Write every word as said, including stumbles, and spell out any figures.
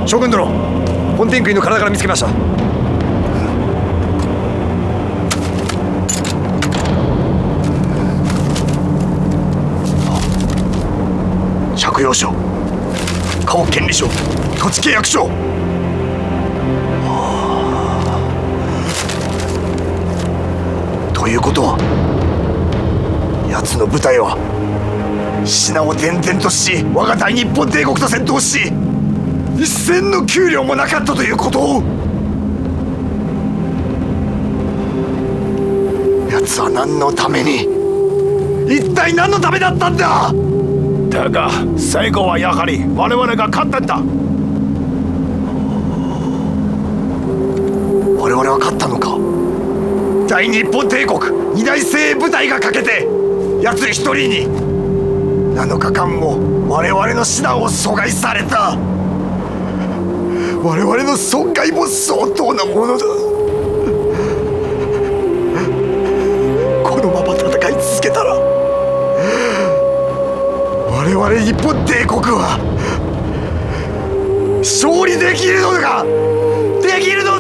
将軍殿、ポンテンクイの体から見つけました。 借用書、家屋権利書、土地契約書。ということは、奴の部隊は品を転々とし、我が大日本帝国と戦闘し、一銭の給料もなかったということを。奴は何のために、一体何のためだったんだ。 だが最後はやはり我々が勝ったんだ。 我々は勝ったのか。大日本帝国二大精鋭部隊がかけて奴一人になのかかんも我々の手段を阻害された。我々の損害も相当なものだ。このまま戦い続けたら我々日本帝国は勝利できるのか、できるの